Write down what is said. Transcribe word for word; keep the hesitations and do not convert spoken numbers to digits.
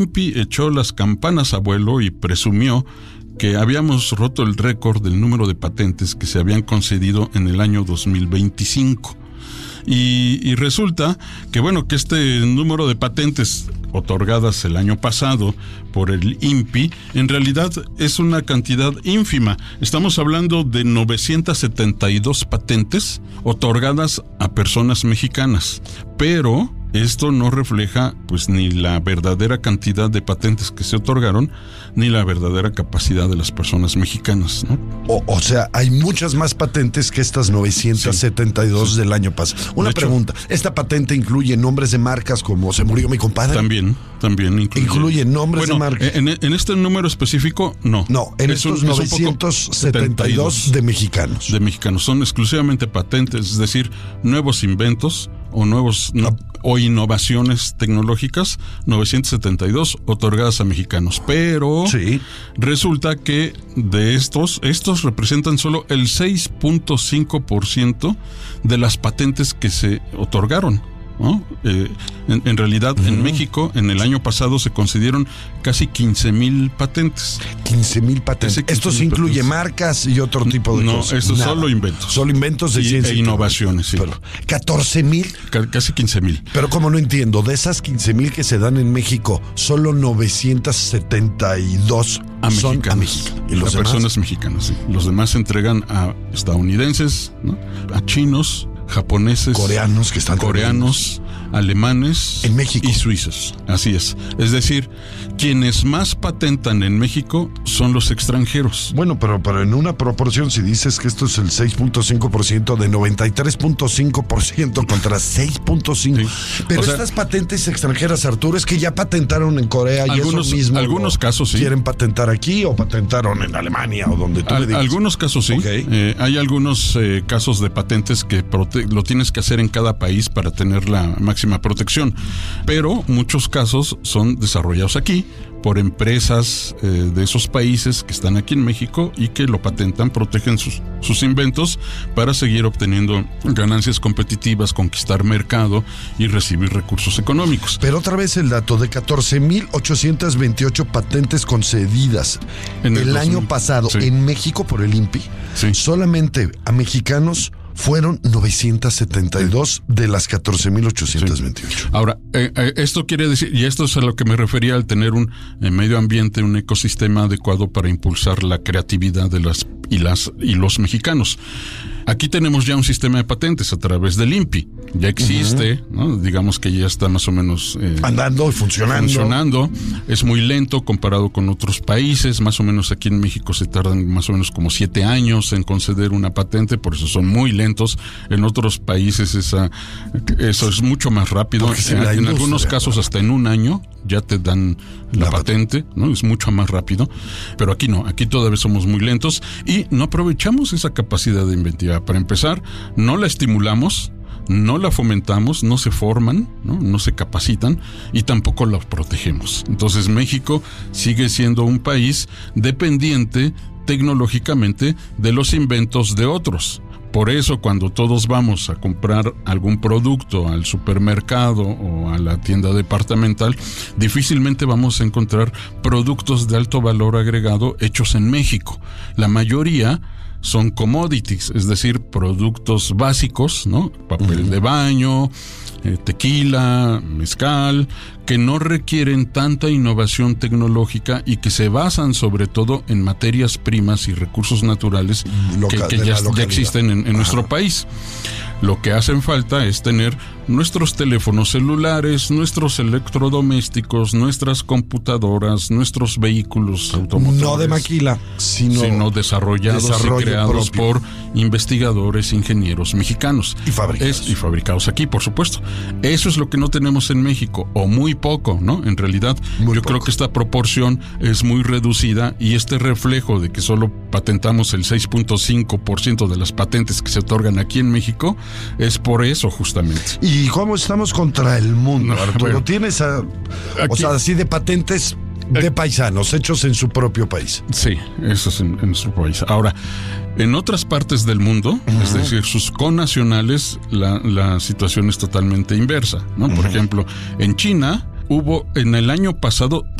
I N P I echó las campanas a vuelo y presumió que habíamos roto el récord del número de patentes que se habían concedido en el año dos mil veinticinco. Y, y resulta que, bueno, que este número de patentes otorgadas el año pasado por el I N P I en realidad es una cantidad ínfima. Estamos hablando de novecientas setenta y dos patentes otorgadas a personas mexicanas, pero esto no refleja pues ni la verdadera cantidad de patentes que se otorgaron, ni la verdadera capacidad de las personas mexicanas, ¿no? O, o sea, hay muchas más patentes que estas novecientas setenta y dos sí, sí. del año pasado. Una de pregunta, hecho, ¿esta patente incluye nombres de marcas como Se Murió Mi Compadre? También, también incluye. ¿Incluye nombres bueno, de marcas? En, en este número específico, no. No, en es estos un, novecientos setenta y dos de mexicanos. De mexicanos, son exclusivamente patentes, es decir, nuevos inventos o nuevos no, o innovaciones tecnológicas, novecientos setenta y dos otorgadas a mexicanos, pero sí. resulta que de estos, estos representan solo el seis punto cinco por ciento de las patentes que se otorgaron, ¿no? Eh, en, en realidad, uh-huh. en México, en el año pasado se concedieron casi quince mil patentes. quince mil patentes. ¿Esto incluye patentes. marcas y otro tipo de no, cosas? No, esto es solo inventos. Solo inventos de y, ciencia. E innovaciones, sí. Pero, ¿catorce mil? C- casi quince mil. Pero como no entiendo, de esas quince mil que se dan en México, solo novecientos setenta y dos a son mexicanos. a México. ¿Y los a demás? personas mexicanas, sí. Los demás se entregan a estadounidenses, ¿no? A chinos, japoneses, coreanos que están coreanos, alemanes en México y suizos. Así es. Es decir, quienes más patentan en México son los extranjeros. Bueno, pero, pero en una proporción, si dices que esto es el seis punto cinco por ciento de noventa y tres punto cinco por ciento contra seis punto cinco por ciento. Sí. Pero o sea, estas patentes extranjeras, Arturo, es que ya patentaron en Corea y algunos, eso mismo. Algunos casos sí. ¿Quieren patentar aquí o patentaron en Alemania o donde tú Al, me digas? Algunos casos sí. Okay. Eh, hay algunos eh, casos de patentes que prote- lo tienes que hacer en cada país para tener la máxima protección. Pero muchos casos son desarrollados aquí por empresas eh, de esos países que están aquí en México y que lo patentan, protegen sus, sus inventos para seguir obteniendo ganancias competitivas, conquistar mercado y recibir recursos económicos. Pero otra vez el dato de catorce mil ochocientas veintiocho patentes concedidas en el, el año dos mil pasado sí. en México por el I N P I, sí. solamente a mexicanos fueron novecientas setenta y dos de las catorce mil ochocientas veintiocho. Sí. Ahora, eh, eh, esto quiere decir, y esto es a lo que me refería al tener un eh, medio ambiente, un ecosistema adecuado para impulsar la creatividad de las y las y los mexicanos. Aquí tenemos ya un sistema de patentes a través del I N P I. Ya existe, uh-huh. ¿no? Digamos que ya está más o menos eh, andando y funcionando. funcionando. Es muy lento comparado con otros países. Más o menos aquí en México se tardan más o menos como siete años en conceder una patente, por eso son muy lentos. En otros países esa, eso es mucho más rápido. En, en industria, algunos casos hasta en un año ya te dan la, la patente, ¿no? Es mucho más rápido. Pero aquí no, aquí todavía somos muy lentos y no aprovechamos esa capacidad de inventividad. Para empezar, no la estimulamos, no la fomentamos, no se forman, ¿no? no se capacitan y tampoco la protegemos. Entonces México sigue siendo un país dependiente tecnológicamente de los inventos de otros. Por eso cuando todos vamos a comprar algún producto al supermercado o a la tienda departamental, difícilmente vamos a encontrar productos de alto valor agregado hechos en México. La mayoría son commodities, es decir, productos básicos, ¿no? Papel uh-huh. de baño, eh, tequila, mezcal, que no requieren tanta innovación tecnológica y que se basan sobre todo en materias primas y recursos naturales Local, que, que ya, ya existen en, en nuestro país. Lo que hacen falta es tener nuestros teléfonos celulares, nuestros electrodomésticos, nuestras computadoras, nuestros vehículos automotores. No de maquila, sino, sino desarrollados y creados propio. por investigadores, ingenieros mexicanos. Y fabricados. Es, y fabricados aquí, por supuesto. Eso es lo que no tenemos en México, o muy poco, ¿no? En realidad, muy yo poco. creo que esta proporción es muy reducida y este reflejo de que solo patentamos el seis punto cinco por ciento de las patentes que se otorgan aquí en México es por eso justamente. ¿Y cómo estamos contra el mundo, no, Arturo? Bueno, ¿tienes a, aquí, o sea, así de patentes de aquí, paisanos hechos en su propio país? Sí, eso es en, en nuestro país. Ahora, en otras partes del mundo, uh-huh. es decir, sus connacionales, la, la situación es totalmente inversa, ¿no? Uh-huh. Por ejemplo, en China, hubo en el año pasado